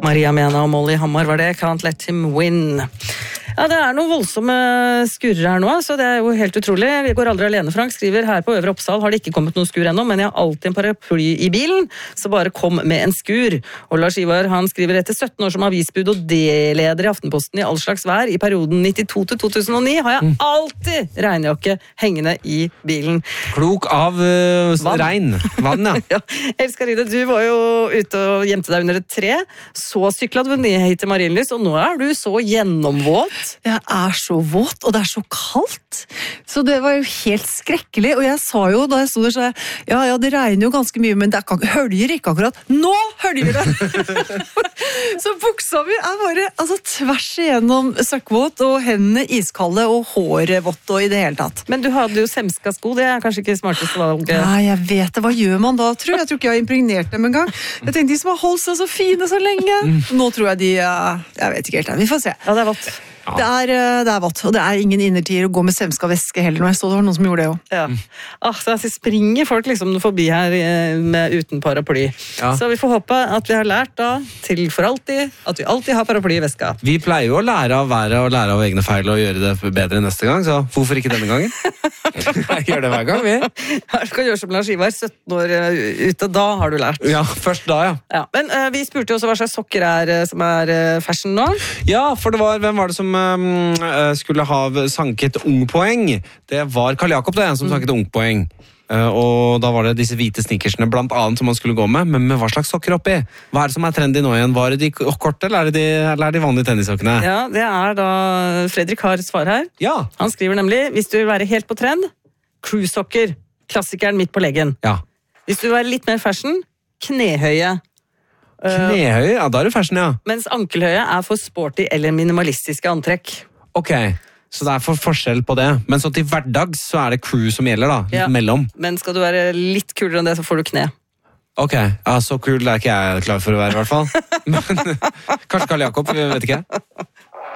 Maria Mena og Molly Hammar var det, Can't Let Him Win. Ja, det noen voldsomme skurrer her nå, så det jo helt utrolig. Vi går aldri alene, Frank skriver her på Øvre Oppsal, har det ikke kommet noen skur ennå, men jeg har alltid en paraply i bilen, så bare kom med en skur. Og Lars Ivar, han skriver etter 17 år som avisbud og D-leder i Aftenposten i all slags vær, i perioden 92 til 2009, har jeg alltid regnjakke hengende i bilen. Klok av regn. Vann, ja. Ja, Elskarine, du var jo ute og gjemte deg under et tre, så syklet du ned hit til Marienlyst, og nå du så gjennomvåt. Jeg så våt, og det så kaldt. Så det var jo helt skrekkelig. Og jeg sa jo, da jeg stod der, så ja, det regner jo ganske mye, men det høljer ikke akkurat. Nå høljer det! Så buksa mi bare altså, tvers igjennom søkkvåt, og hendene iskalde, og håret vått, og i det hele tatt. Men du hadde jo semska sko, det kanskje ikke smarteste valget. Nei, jeg vet det. Hva gjør man da, tror jeg? Jeg tror ikke jeg har impregnert dem en gang. Jeg tenkte de som har holdt seg så fine så lenge. Nå tror jeg jeg vet ikke helt, vi får se. Ja, det vått. Ja. Det vått, og det ingen innertier å gå med semska væske heller, når jeg så det var noen som gjorde det jo. Ja. Så springer folk liksom forbi her uten paraply. Ja. Så vi får håpe at vi har lært da, til for alltid, at vi alltid har paraply i veska. Vi pleier jo å lære av været og lære av egne feil og gjøre det bedre neste gang, så hvorfor ikke denne gangen? Jeg gjør det hver gang, vi. Du kan gjøre som Lars Ivar, 17 år ute, da har du lært. Ja, først da, ja. Men vi spurte jo også hva slags sokker som fashion nå. Ja, for hvem var det som skulle ha sanket ungpoeng? Det var Karl Jakob som sanket ungpoeng. Og da var det disse hvite snickersene blant annet som man skulle gå med, men med hva slags sokker oppi? Hva det som trendy nå igjen? Var det de korte, eller er de vanlige tennissokkene? Ja, det da Fredrik har svar her. Ja. Han skriver nemlig, hvis du vil være helt på trend, cruisesokker, klassikeren midt på leggen. Ja. Hvis du vil være litt mer fashion, knehøye. Knehøye? Ja, da det fashion, ja. Mens ankelhøye for sporty eller minimalistiske antrekk. Ok, så det for forskjell på det. Men så til hverdags så det crew som gjelder da, litt mellom. Men skal du være litt kulere enn det, så får du kne. Ok, ja, så kul ikke jeg klar for å være i hvert fall. Men kanskje Karl Jakob, vi vet ikke.